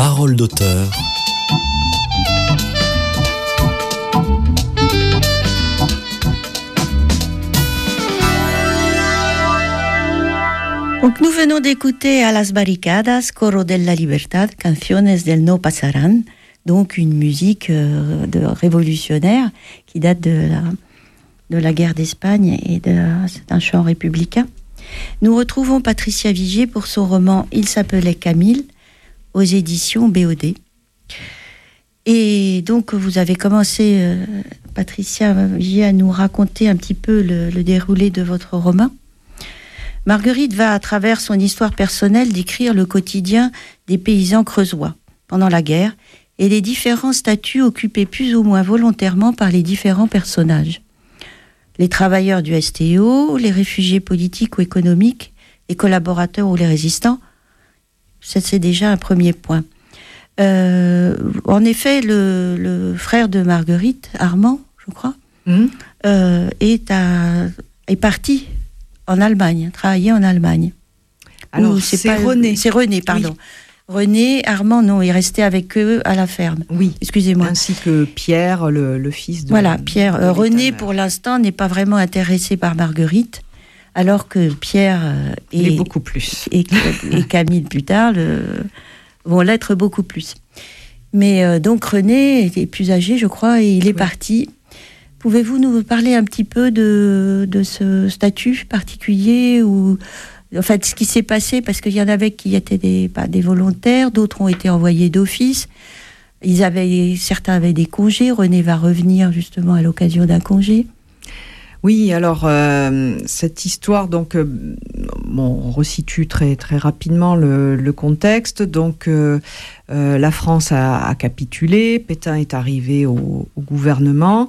Parole d'auteur. Donc nous venons d'écouter A las barricadas, Coro della Libertad, Canciones del No Pasarán, donc une musique de révolutionnaire qui date de la guerre d'Espagne et c'est un chant républicain. Nous retrouvons Patricia Vigier pour son roman Il s'appelait Camille aux éditions BOD. Et donc vous avez commencé, Patricia Vigier, à nous raconter un petit peu le déroulé de votre roman. Marguerite va, à travers son histoire personnelle, décrire le quotidien des paysans creusois pendant la guerre et les différents statuts occupés plus ou moins volontairement par les différents personnages. Les travailleurs du STO, les réfugiés politiques ou économiques, les collaborateurs ou les résistants, c'est déjà un premier point. En effet, le frère de Marguerite, Armand, je crois, est parti en Allemagne, travailler en Allemagne. Alors, c'est René. C'est René, pardon. Oui. René, Armand, non, est resté avec eux à la ferme. Oui, excusez-moi. Ainsi que Pierre, le fils de... Voilà, Pierre. René, pour l'instant, n'est pas vraiment intéressé par Marguerite, alors que Pierre est beaucoup plus. Et Camille, plus tard, vont l'être beaucoup plus. Mais donc, René était plus âgé, je crois, et il est parti. Pouvez-vous nous parler un petit peu de ce statut particulier ou en fait ce qui s'est passé, parce qu'il y en avait qui étaient des volontaires, d'autres ont été envoyés d'office. Certains avaient des congés. René va revenir justement à l'occasion d'un congé. Oui, alors cette histoire, donc on resitue très très rapidement le contexte. Donc la France a capitulé, Pétain est arrivé au gouvernement,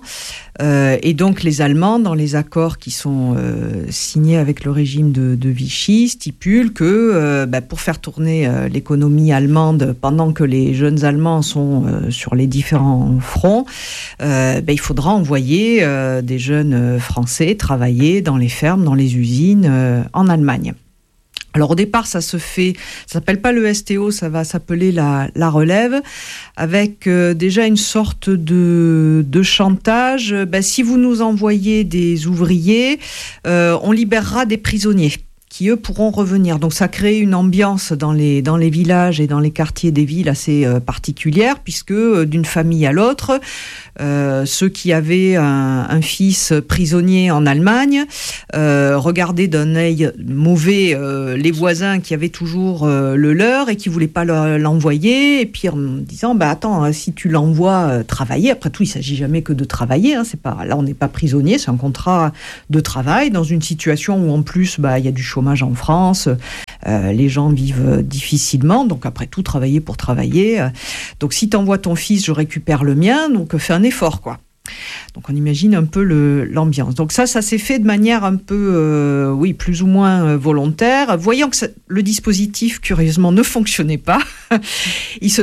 et donc les Allemands, dans les accords qui sont signés avec le régime de Vichy, stipulent que pour faire tourner l'économie allemande pendant que les jeunes Allemands sont sur les différents fronts, il faudra envoyer des jeunes Français travailler dans les fermes, dans les usines en Allemagne. Alors au départ, ça s'appelle pas le STO, ça va s'appeler la relève, avec déjà une sorte de chantage. Si vous nous envoyez des ouvriers, on libérera des prisonniers qui, eux, pourront revenir. Donc ça crée une ambiance dans les villages et dans les quartiers des villes assez particulière, puisque d'une famille à l'autre, ceux qui avaient un fils prisonnier en Allemagne regardaient d'un œil mauvais les voisins qui avaient toujours le leur et qui voulaient pas l'envoyer, et puis en disant attends, si tu l'envoies travailler, après tout il s'agit jamais que de travailler, c'est pas, là on n'est pas prisonnier, c'est un contrat de travail dans une situation où en plus il y a du chômage en France, les gens vivent difficilement, donc après tout travailler pour travailler, donc si t'envoies ton fils, je récupère le mien, donc fais un effort quoi. Donc on imagine un peu l'ambiance. Donc ça s'est fait de manière un peu, plus ou moins volontaire. Voyant que le dispositif, curieusement, ne fonctionnait pas, ils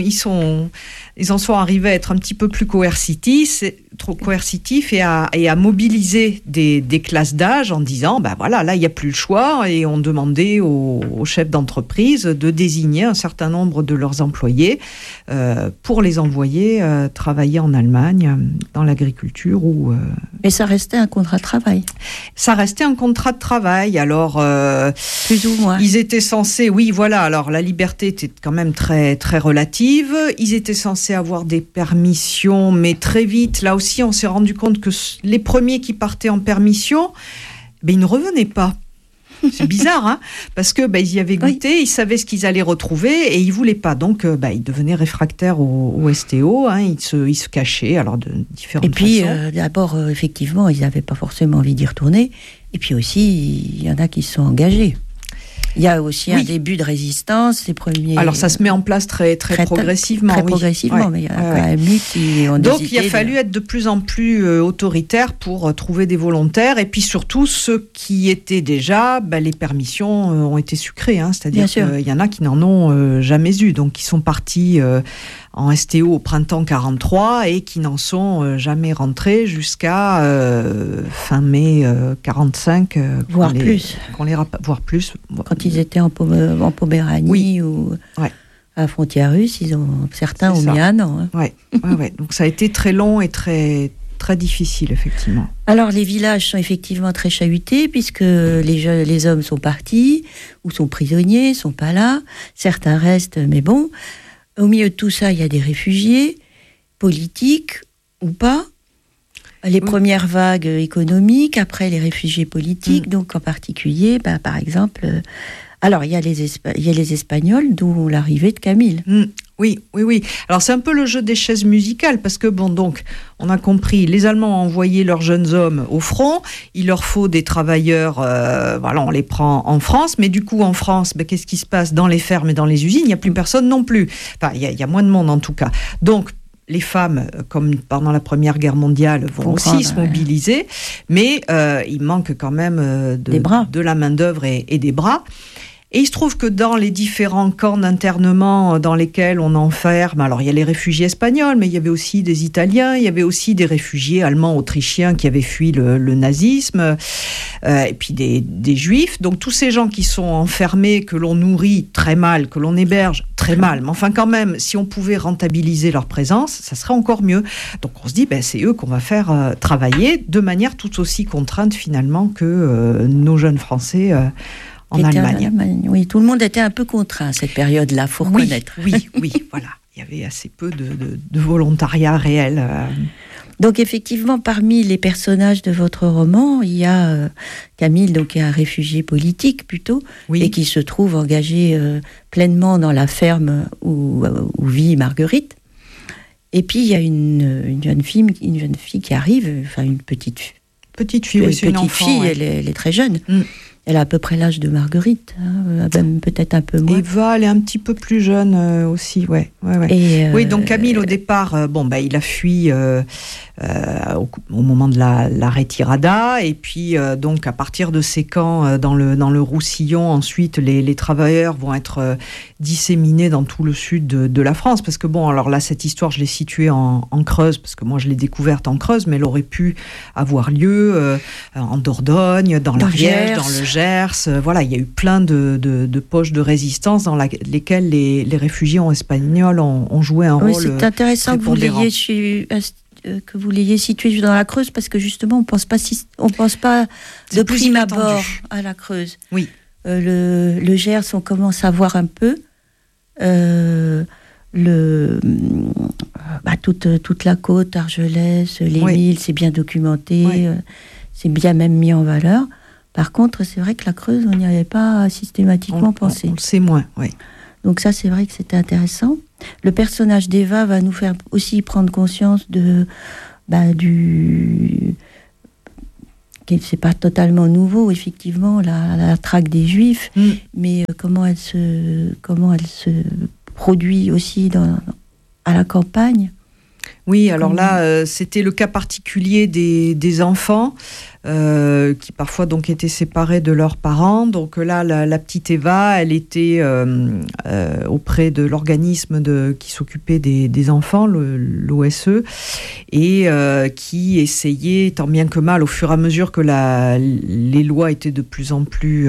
en sont arrivés à être un petit peu plus coercitifs et à mobiliser des classes d'âge en disant, là il n'y a plus le choix, et on demandait aux chefs d'entreprise de désigner un certain nombre de leurs employés pour les envoyer travailler en Allemagne dans l'agriculture ou... Mais ça restait un contrat de travail. Ça restait un contrat de travail. Alors, plus ou moins. Ils étaient censés, alors la liberté était quand même très, très relative. Ils étaient censés avoir des permissions, mais très vite, là aussi, on s'est rendu compte que les premiers qui partaient en permission, ils ne revenaient pas. C'est bizarre, parce que ils y avaient goûté, ils savaient ce qu'ils allaient retrouver et ils voulaient pas. Donc, ils devenaient réfractaires au STO. Ils se cachaient, alors de différentes façons. Et puis, d'abord, effectivement, ils n'avaient pas forcément envie d'y retourner. Et puis aussi, il y en a qui se sont engagés. Il y a aussi un début de résistance, les premiers... Alors ça se met en place très progressivement. Très progressivement, mais il y a quand même eu qui ont Donc il a fallu être de plus en plus autoritaire pour trouver des volontaires, et puis surtout ceux qui étaient déjà, les permissions ont été sucrées, c'est-à-dire qu'il y en a qui n'en ont jamais eu, donc qui sont partis en STO au printemps 43 et qui n'en sont jamais rentrés jusqu'à fin mai 45, voire plus. Voire plus. Quand ils étaient en Poméranie ou À la frontière russe, certains ont mis 1 an. Ouais. Donc ça a été très long et très, très difficile, effectivement. Alors, les villages sont effectivement très chahutés, puisque les hommes sont partis, ou sont prisonniers, sont pas là. Certains restent, mais bon. Au milieu de tout ça, il y a des réfugiés, politiques ou pas. Les premières vagues économiques, après les réfugiés politiques, donc en particulier, par exemple... Alors, il y a les Espagnols, d'où l'arrivée de Camille. Oui. Alors, c'est un peu le jeu des chaises musicales, parce que, donc, on a compris, les Allemands ont envoyé leurs jeunes hommes au front, il leur faut des travailleurs, on les prend en France, mais du coup, en France, qu'est-ce qui se passe dans les fermes et dans les usines ? Il n'y a plus personne non plus. Enfin, il y a moins de monde, en tout cas. Donc, les femmes, comme pendant la Première Guerre mondiale, vont aussi se mobiliser, mais il manque quand même de la main-d'œuvre et des bras. Et il se trouve que dans les différents camps d'internement dans lesquels on enferme, alors il y a les réfugiés espagnols, mais il y avait aussi des Italiens, il y avait aussi des réfugiés allemands, autrichiens qui avaient fui le nazisme, et puis des Juifs. Donc tous ces gens qui sont enfermés, que l'on nourrit très mal, que l'on héberge très mal, mais enfin quand même, si on pouvait rentabiliser leur présence, ça serait encore mieux. Donc on se dit, c'est eux qu'on va faire travailler de manière tout aussi contrainte finalement que nos jeunes Français en Allemagne. Oui, tout le monde était un peu contraint à cette période-là, faut reconnaître. Oui, voilà. Il y avait assez peu de volontariat réel. Donc effectivement, parmi les personnages de votre roman, il y a Camille, donc qui est un réfugié politique plutôt, et qui se trouve engagé pleinement dans la ferme où vit Marguerite. Et puis il y a une jeune fille qui arrive, enfin une petite fille. Elle est très jeune. Elle a à peu près l'âge de Marguerite, même peut-être un peu moins. Eva, elle est un petit peu plus jeune aussi, ouais. Oui, donc Camille, au départ, il a fui au moment de la retirada, et puis donc à partir de ces camps dans le Roussillon, ensuite les travailleurs vont être disséminés dans tout le sud de la France, parce que alors là, cette histoire, je l'ai située en Creuse, parce que moi je l'ai découverte en Creuse, mais elle aurait pu avoir lieu en Dordogne, dans l'Ariège, dans le Gers, il y a eu plein de poches de résistance dans lesquelles les réfugiés espagnols ont joué un rôle. C'est intéressant que vous l'ayez situé dans la Creuse, parce que justement on pense pas de prime abord à la Creuse. Oui. Le Gers, on commence à voir un peu toute la côte, Argelès, les Milles, c'est bien documenté, c'est bien même mis en valeur. Par contre, c'est vrai que la Creuse, on n'y avait pas systématiquement pensé. On le sait moins, oui. Donc ça, c'est vrai que c'était intéressant. Le personnage d'Eva va nous faire aussi prendre conscience c'est pas totalement nouveau, effectivement, la traque des Juifs, mais comment elle se produit aussi à la campagne. Oui, alors là, c'était le cas particulier des enfants qui parfois donc étaient séparés de leurs parents. Donc là, la petite Eva, elle était auprès de l'organisme qui s'occupait des enfants, l'OSE, et qui essayait, tant bien que mal, au fur et à mesure que les lois étaient de plus en plus...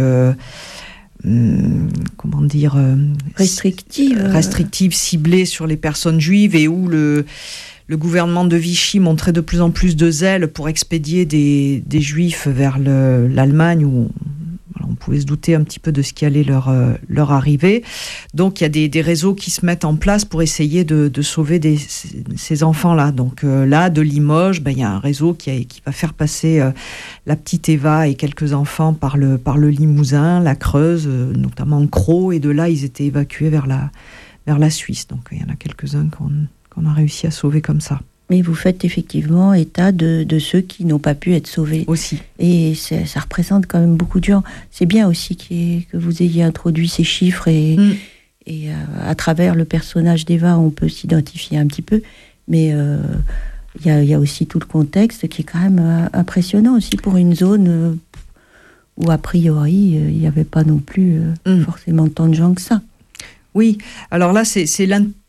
restrictives, ciblées sur les personnes juives, et où le gouvernement de Vichy montrait de plus en plus de zèle pour expédier des juifs vers l'Allemagne, où on pouvait se douter un petit peu de ce qui allait leur arriver. Donc il y a des réseaux qui se mettent en place pour essayer de sauver ces enfants-là. Donc là, de Limoges, il y a un réseau qui va faire passer la petite Eva et quelques enfants par le Limousin, la Creuse, notamment Crau, et de là, ils étaient évacués vers la Suisse. Donc il y en a quelques-uns qu'on a réussi à sauver comme ça. Mais vous faites effectivement état de ceux qui n'ont pas pu être sauvés. Aussi. Et ça représente quand même beaucoup de gens. C'est bien aussi que vous ayez introduit ces chiffres et à travers le personnage d'Eva, on peut s'identifier un petit peu. Mais il y a aussi tout le contexte qui est quand même impressionnant aussi pour une zone où a priori il n'y avait pas non plus forcément tant de gens que ça. Oui, alors là c'est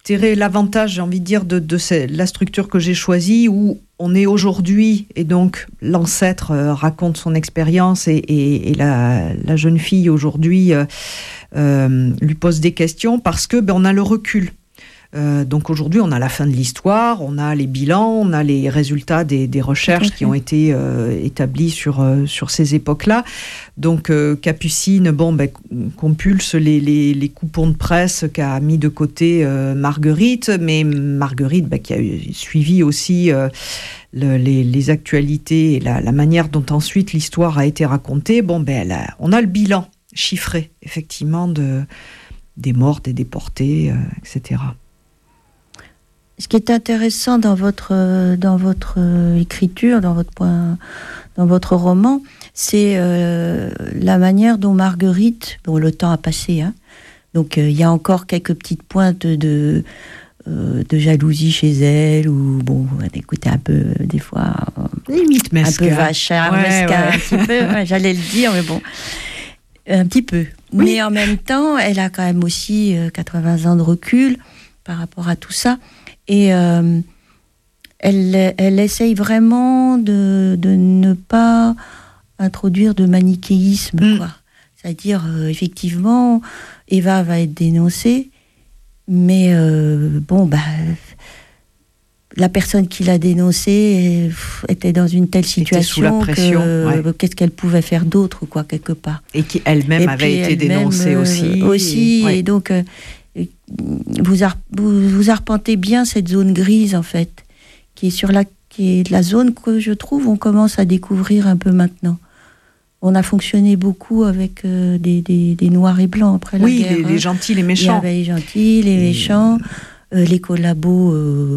c'était l'avantage, j'ai envie de dire, de la structure que j'ai choisie, où on est aujourd'hui, et donc l'ancêtre raconte son expérience, et la jeune fille aujourd'hui lui pose des questions, parce que on a le recul. Donc aujourd'hui, on a la fin de l'histoire, on a les bilans, on a les résultats des recherches qui ont été établies sur ces époques-là. Donc Capucine, compulse les coupons de presse qu'a mis de côté Marguerite, mais Marguerite qui a suivi aussi les actualités et la manière dont ensuite l'histoire a été racontée. On a le bilan chiffré, effectivement, des morts, des déportés, etc. Ce qui est intéressant dans votre écriture, dans votre roman, c'est la manière dont Marguerite, le temps a passé, donc il y a encore quelques petites pointes de jalousie chez elle, ou elle écoutait un peu des fois limite mesquin, un peu vachard, mesquin, un petit peu, j'allais le dire, mais bon, un petit peu. Oui. Mais en même temps, elle a quand même aussi 80 ans de recul par rapport à tout ça. Et elle essaye vraiment de ne pas introduire de manichéisme, quoi. C'est-à-dire, effectivement, Eva va être dénoncée, mais la personne qui l'a dénoncée était dans une telle situation sous la pression, qu'est-ce qu'elle pouvait faire d'autre, quoi, quelque part. Et qui elle-même avait été dénoncée aussi. Et donc... Vous arpentez bien cette zone grise, en fait, qui est la zone que je trouve on commence à découvrir un peu maintenant. On a fonctionné beaucoup avec des noirs et blancs après la guerre. Oui, les gentils, les méchants. Il y avait les gentils, les méchants, les collabos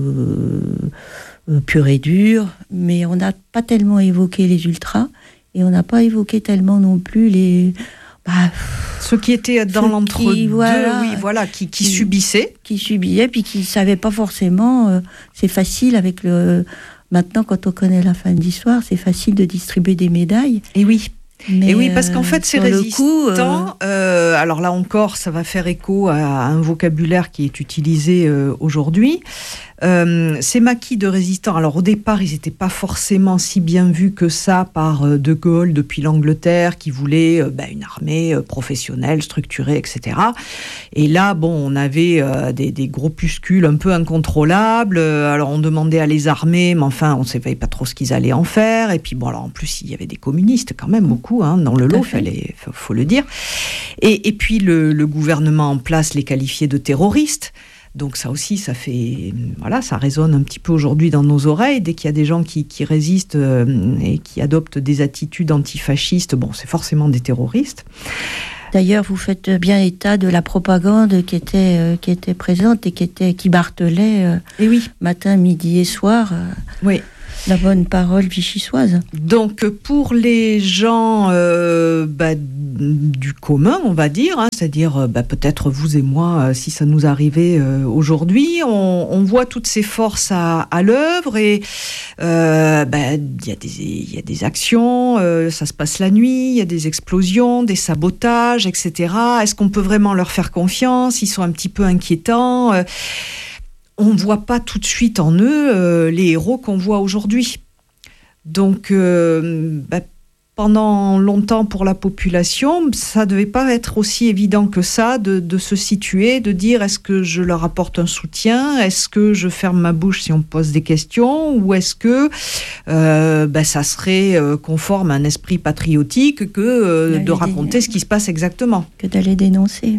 purs et durs, mais on n'a pas tellement évoqué les ultras, et on n'a pas évoqué tellement non plus les... ceux qui étaient dans l'entre-deux, qui subissaient. Qui subisaient, puis qui ne savaient pas forcément... c'est facile avec le... Maintenant, quand on connaît la fin de l'histoire, c'est facile de distribuer des médailles. Et oui. Et oui, parce qu'en fait, ces résistants, coup, alors là encore, ça va faire écho à un vocabulaire qui est utilisé aujourd'hui. Ces maquis de résistants, alors au départ, ils n'étaient pas forcément si bien vus que ça par De Gaulle depuis l'Angleterre, qui voulait une armée professionnelle, structurée, etc. Et là, on avait des groupuscules un peu incontrôlables. Alors on demandait à les armer, mais enfin, on ne savait pas trop ce qu'ils allaient en faire. Et puis alors en plus, il y avait des communistes quand même beaucoup dans le lot, faut le dire. Et puis le gouvernement en place les qualifiait de terroristes. Donc ça aussi, ça résonne un petit peu aujourd'hui dans nos oreilles. Dès qu'il y a des gens qui résistent et qui adoptent des attitudes antifascistes, c'est forcément des terroristes. D'ailleurs, vous faites bien état de la propagande qui était présente et qui martelait matin, midi et soir. Oui. La bonne parole vichysoise. Donc, pour les gens du commun, on va dire, c'est-à-dire peut-être vous et moi, si ça nous arrivait aujourd'hui, on voit toutes ces forces à l'œuvre, et il y a des actions, ça se passe la nuit, il y a des explosions, des sabotages, etc. Est-ce qu'on peut vraiment leur faire confiance ? Ils sont un petit peu inquiétants. On ne voit pas tout de suite en eux les héros qu'on voit aujourd'hui. Donc, pendant longtemps, pour la population, ça ne devait pas être aussi évident que ça de se situer, de dire est-ce que je leur apporte un soutien, est-ce que je ferme ma bouche si on me pose des questions, ou est-ce que ça serait conforme à un esprit patriotique que de raconter ce qui se passe exactement. Que d'aller dénoncer.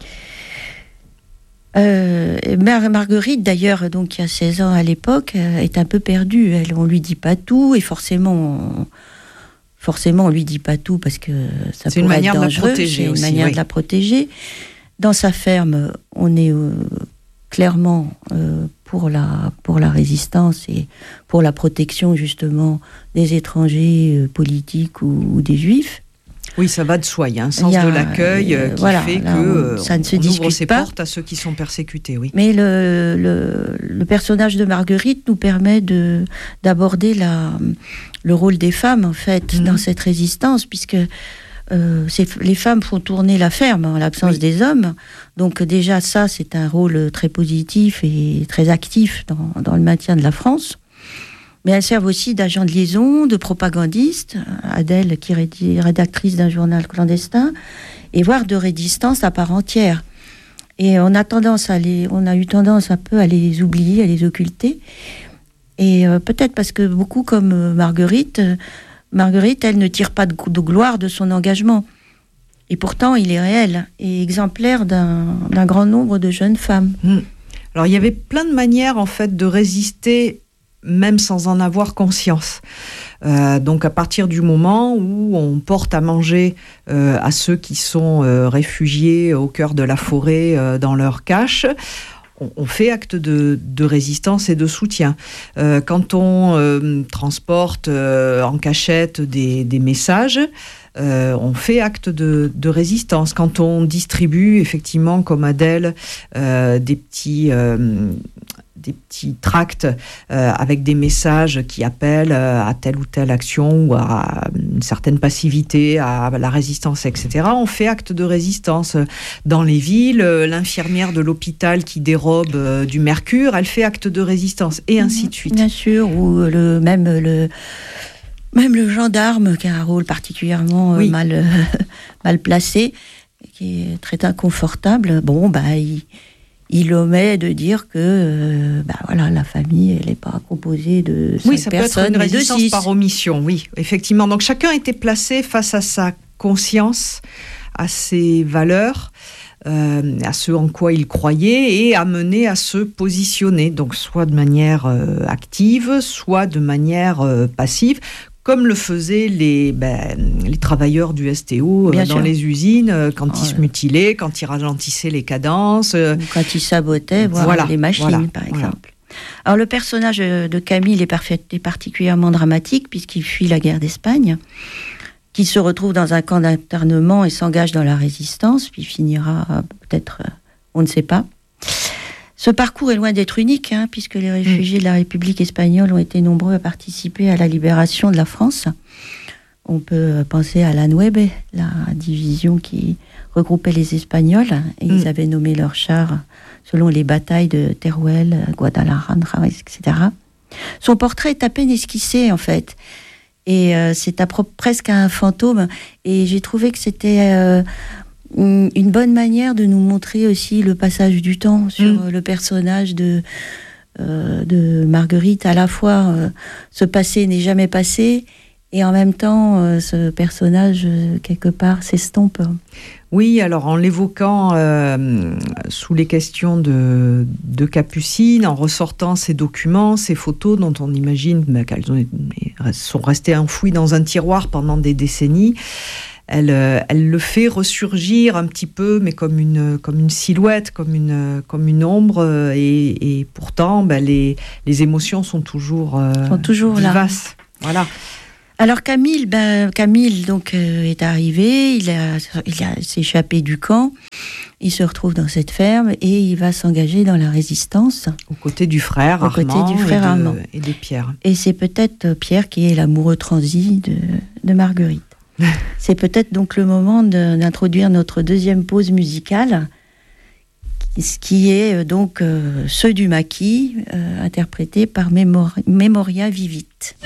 Marguerite, d'ailleurs, donc qui a 16 ans à l'époque, est un peu perdue. On lui dit pas tout, et forcément on lui dit pas tout parce que ça pourrait être dangereux. C'est une manière de la protéger. Dans sa ferme, on est clairement pour la résistance et pour la protection justement des étrangers politiques ou des juifs. Oui, ça va de soi. Il y a un sens de l'accueil qui fait que ça ne se on discute ouvre ses pas. portes à ceux qui sont persécutés. Oui. Mais le personnage de Marguerite nous permet d'aborder le rôle des femmes, en fait, dans cette résistance, puisque les femmes font tourner la ferme en l'absence des hommes. Donc déjà, ça, c'est un rôle très positif et très actif dans le maintien de la France. Mais elles servent aussi d'agents de liaison, de propagandistes. Adèle, qui est rédactrice d'un journal clandestin, et voire de résistance à part entière. Et on a eu tendance un peu à les oublier, à les occulter. Et peut-être parce que beaucoup comme Marguerite, elle ne tire pas de gloire de son engagement. Et pourtant, il est réel et exemplaire d'un grand nombre de jeunes femmes. Alors, il y avait plein de manières, en fait, de résister, même sans en avoir conscience. Donc, à partir du moment où on porte à manger à ceux qui sont réfugiés au cœur de la forêt dans leur cache, on fait acte de résistance et de soutien. Quand on transporte en cachette des messages, on fait acte de résistance. Quand on distribue, effectivement, comme Adèle, des petits tracts avec des messages qui appellent à telle ou telle action ou à une certaine passivité, à la résistance, etc. On fait acte de résistance. Dans les villes, l'infirmière de l'hôpital qui dérobe du mercure, elle fait acte de résistance, et ainsi de suite. Bien sûr, ou même le gendarme qui a un rôle particulièrement mal placé, qui est très inconfortable. Il omet de dire que la famille, elle n'est pas composée de 5 personnes. Oui, ça peut être une résistance par omission, oui, effectivement. Donc chacun était placé face à sa conscience, à ses valeurs, à ce en quoi il croyait, et amené à se positionner, donc soit de manière active, soit de manière passive, comme le faisaient les travailleurs du STO dans les usines, quand ils se mutilaient, quand ils ralentissaient les cadences. Quand ils sabotaient, les machines, par exemple. Alors, le personnage de Camille est particulièrement dramatique, puisqu'il fuit la guerre d'Espagne, qu'il se retrouve dans un camp d'internement et s'engage dans la résistance, puis finira peut-être, on ne sait pas. Ce parcours est loin d'être unique, puisque les réfugiés de la République espagnole ont été nombreux à participer à la libération de la France. On peut penser à la Nueve, la division qui regroupait les Espagnols, et ils avaient nommé leurs chars selon les batailles de Teruel, Guadalajara, etc. Son portrait est à peine esquissé, en fait, et c'est presque un fantôme, et j'ai trouvé que c'était une bonne manière de nous montrer aussi le passage du temps sur le personnage de Marguerite. À la fois, ce passé n'est jamais passé, et en même temps, ce personnage, quelque part, s'estompe. Oui, alors en l'évoquant sous les questions de Capucine, en ressortant ces documents, ces photos dont on imagine qu'elles sont restées enfouies dans un tiroir pendant des décennies, elle le fait ressurgir un petit peu, mais comme une silhouette, comme une ombre, et pourtant, les émotions sont toujours vivaces. Là. Voilà. Alors Camille donc est arrivé, il s'est échappé du camp, il se retrouve dans cette ferme et il va s'engager dans la résistance. Aux côtés du frère Armand et de Pierre. Et c'est peut-être Pierre qui est l'amoureux transi de Marguerite. C'est peut-être donc le moment d'introduire notre deuxième pause musicale, qui est donc Ceux du maquis, interprété par Memoria Vivit.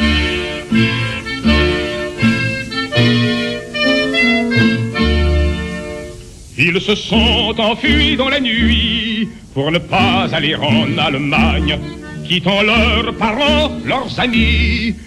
Ils se sont enfuis dans la nuit pour ne pas aller en Allemagne, quittant leurs parents, leurs amis.